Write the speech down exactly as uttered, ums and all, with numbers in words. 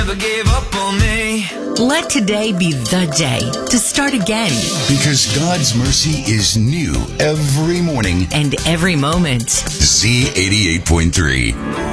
Never gave up on me. Let today be the day to start again. Because God's mercy is new every morning. And every moment. Z eighty-eight point three.